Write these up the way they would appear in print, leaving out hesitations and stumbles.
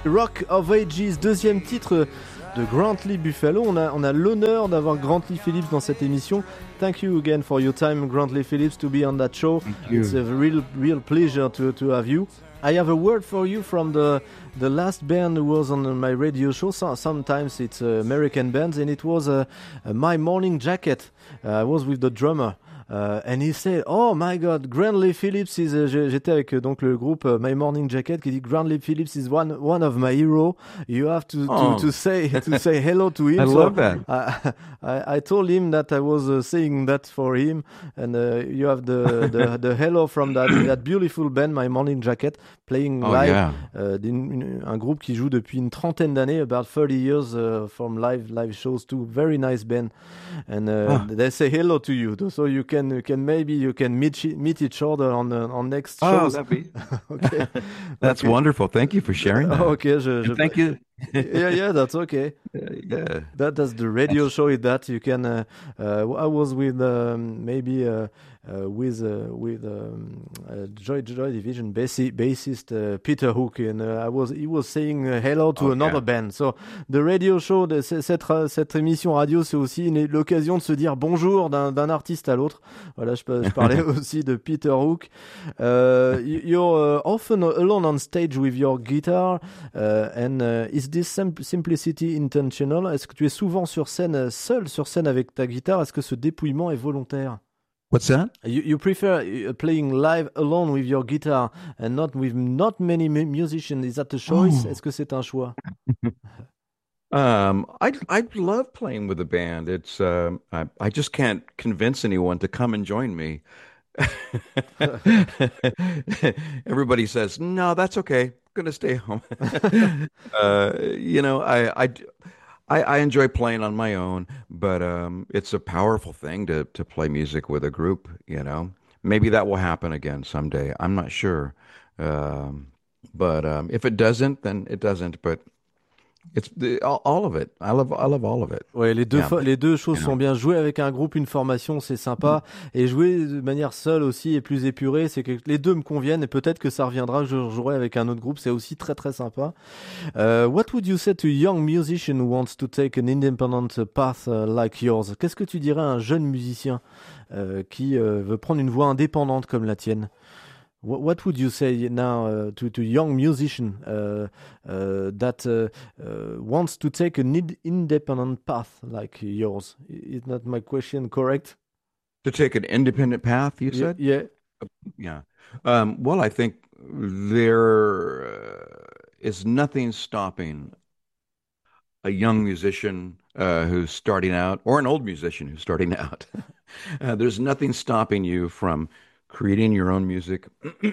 Rock of Ages, deuxième titre de Grantley Buffalo. On a l'honneur d'avoir Grantley Phillips dans cette émission. Thank you again for your time, Grantley Phillips, to be on that show. Thank you. It's a real pleasure to have you. I have a word for you from the last band who was on my radio show. Sometimes it's American bands, and it was My Morning Jacket. I was with the drummer. And he said, "Oh my God, Grantley Phillips is." J'étais avec donc le groupe My Morning Jacket qui dit Grantley Phillips is one of my heroes. You have to say hello to him. I love that. I told him that I was saying that for him, and you have the hello from that beautiful band My Morning Jacket playing live. Yeah. Un groupe qui joue depuis une trentaine d'années, about 30 years from live shows too. Very nice band, and they say hello to you, so you can maybe meet each other on next shows. That'd be Okay. that's wonderful. Thank you for sharing that. Okay, Thank you. yeah, that's okay. Yeah. That's the radio show. Is that you can? I was with Joy Division bassist Peter Hook, and he was saying hello to another band. So the radio show, cette émission radio, c'est aussi l'occasion de se dire bonjour d'un artiste à l'autre. Voilà, je parlais aussi de Peter Hook. You're often alone on stage with your guitar, and is this simplicity intentional? Est-ce que tu es souvent seul sur scène avec ta guitare? Est-ce que ce dépouillement est volontaire? What's that? You prefer playing live alone with your guitar and not with not many musicians. Is that a choice? Est-ce que c'est un choix? I love playing with a band. It's I just can't convince anyone to come and join me. Everybody says, "No, that's okay. I'm gonna stay home." I enjoy playing on my own, but it's a powerful thing to play music with a group, Maybe that will happen again someday. I'm not sure. But if it doesn't, then it doesn't. But it's all of it. I love all of it. Ouais, les deux choses sont bien. Jouer avec un groupe, une formation, c'est sympa. Et jouer de manière seule aussi et plus épurée, c'est que les deux me conviennent. Et peut-être que ça reviendra que je jouerai avec un autre groupe. C'est aussi très très sympa. What would you say to a young musician who wants to take an independent path like yours? Qu'est-ce que tu dirais à un jeune musicien qui veut prendre une voie indépendante comme la tienne? What would you say now to young musician that wants to take an independent path like yours? Is not my question correct? To take an independent path, you said? Yeah. Yeah. Well, I think there is nothing stopping a young musician who's starting out, or an old musician who's starting out. There's nothing stopping you from creating your own music.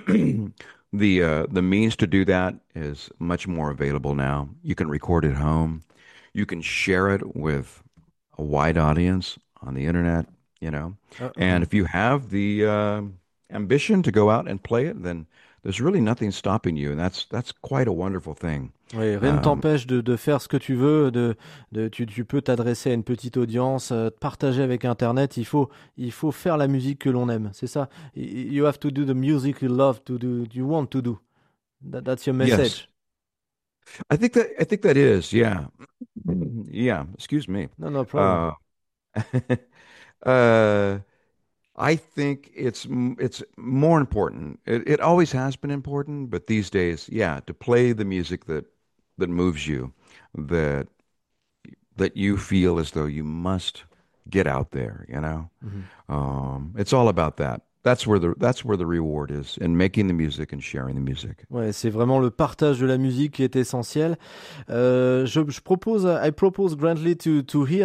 The means to do that is much more available now. You can record at home. You can share it with a wide audience on the internet, And if you have the ambition to go out and play it, then there's really nothing stopping you, and that's quite a wonderful thing. Oui, rien ne t'empêche de faire ce que tu veux, tu peux t'adresser à une petite audience, partager avec Internet. Il faut faire la musique que l'on aime, c'est ça. You have to do the music you love to do, you want to do. That's your message. Yes. I think that is, yeah. Yeah, excuse me. No problem. I think it's more important. It always has been important, but these days, yeah, to play the music that moves you, that you feel as though you must get out there, It's all about that. That's where the reward is, in making the music and sharing the music. Ouais, c'est vraiment le partage de la musique qui est essentiel. I propose Grantley to hear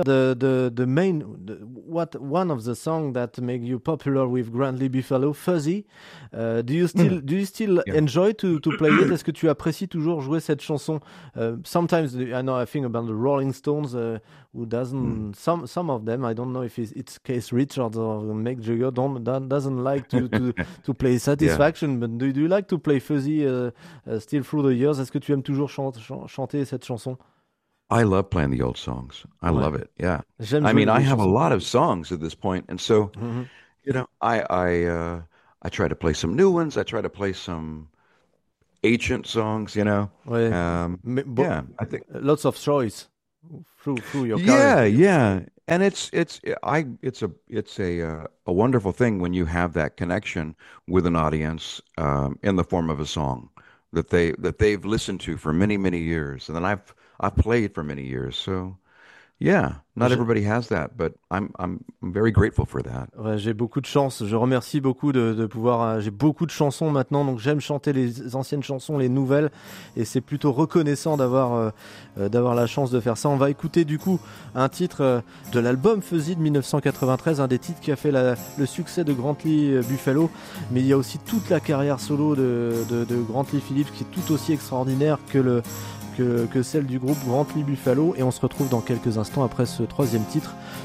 one of the songs that make you popular with Grantley Buffalo, Fuzzy. Do you still enjoy to play it? Est-ce que tu apprécies toujours jouer cette chanson? Sometimes I think about the Rolling Stones, who doesn't some of them, I don't know if it's Keith Richards or Mick Jagger doesn't like to play Satisfaction, but do you like to play Fuzzy still through the years? Est-ce que tu aimes toujours chanter cette chanson? I love playing the old songs. I love it. Yeah. I have a lot of songs at this point, and so I try to play some new ones. I try to play some ancient songs, you know. Ouais. Yeah, I think. Lots of choice through your Yeah, career. yeah, and it's a wonderful thing when you have that connection with an audience in the form of a song that they've listened to for many many years, and then I've played for many years. So yeah, not Je- everybody has that, but I'm very grateful for that. Ouais, j'ai beaucoup de chance. Je remercie beaucoup de pouvoir. J'ai beaucoup de chansons maintenant, donc j'aime chanter les anciennes chansons, les nouvelles, et c'est plutôt reconnaissant d'avoir la chance de faire ça. On va écouter du coup un titre de l'album Fuzzy de 1993, un des titres qui a fait le succès de Grantley Buffalo, mais il y a aussi toute la carrière solo de Grantley Phillips qui est tout aussi extraordinaire que celle du groupe Grantley Buffalo, et on se retrouve dans quelques instants après ce troisième titre